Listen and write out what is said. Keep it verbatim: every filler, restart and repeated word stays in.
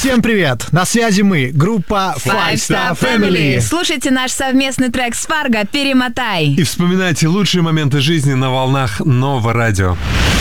Всем привет! На связи мы, группа Five Star Family. Слушайте наш совместный трек с Фарго «Перемотай». И вспоминайте лучшие моменты жизни на волнах Нового радио.